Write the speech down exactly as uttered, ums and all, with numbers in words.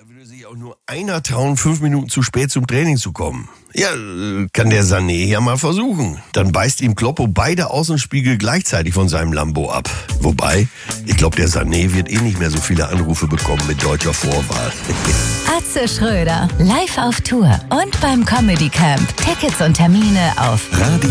würde sich auch nur einer trauen, fünf Minuten zu spät zum Training zu kommen. Ja, kann der Sané ja mal versuchen. Dann beißt ihm Kloppo beide Außenspiegel gleichzeitig von seinem Lambo ab. Wobei, ich glaube, der Sané wird eh nicht mehr so viele Anrufe bekommen mit deutscher Vorwahl. Atze Schröder, live auf Tour und beim Comedy Camp. Tickets und Termine auf Radio